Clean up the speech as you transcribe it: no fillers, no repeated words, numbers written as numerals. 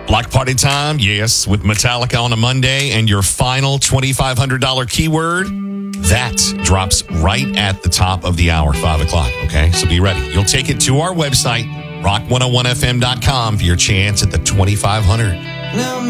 Block party time, yes, with Metallica on a Monday, and your final $2,500 keyword, that drops right at the top of the hour, 5 o'clock, okay? So be ready. You'll take it to our website, rock101fm.com, for your chance at the $2,500.